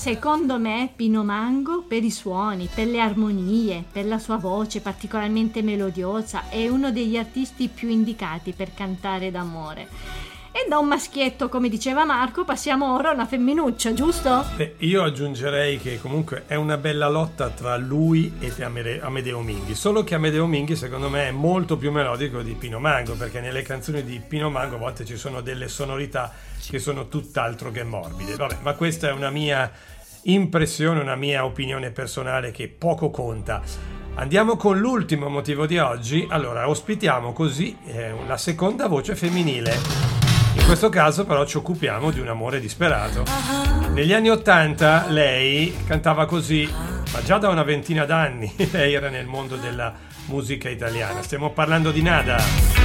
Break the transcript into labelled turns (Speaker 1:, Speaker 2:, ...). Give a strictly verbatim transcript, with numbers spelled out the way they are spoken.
Speaker 1: secondo me Pino Mango, per i suoni, per le armonie, per la sua voce particolarmente melodiosa, è uno degli artisti più indicati per cantare d'amore. E da un maschietto, come diceva Marco, passiamo ora a una femminuccia, giusto?
Speaker 2: Beh, io aggiungerei che comunque è una bella lotta tra lui e Amede- Amedeo Minghi, solo che Amedeo Minghi secondo me è molto più melodico di Pino Mango, perché nelle canzoni di Pino Mango a volte ci sono delle sonorità che sono tutt'altro che morbide. Vabbè, ma questa è una mia impressione, una mia opinione personale che poco conta. Andiamo con l'ultimo motivo di oggi. Allora, ospitiamo così eh, la seconda voce femminile. In questo caso però ci occupiamo di un amore disperato. Negli anni Ottanta lei cantava così, ma già da una ventina d'anni lei era nel mondo della musica italiana. Stiamo parlando di Nada.